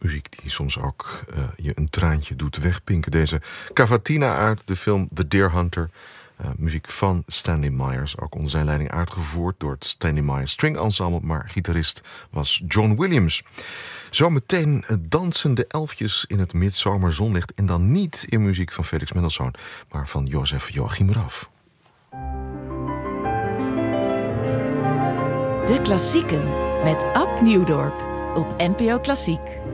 Muziek die soms ook je een traantje doet wegpinken. Deze cavatina uit de film The Deer Hunter. Muziek van Stanley Myers. Ook onder zijn leiding uitgevoerd door het Stanley Myers String Ensemble. Maar gitarist was John Williams. Zometeen dansende elfjes in het midzomerzonlicht. En dan niet in muziek van Felix Mendelssohn, maar van Jozef Joachim Raff. De Klassieken met Ab Nieuwdorp op NPO Klassiek.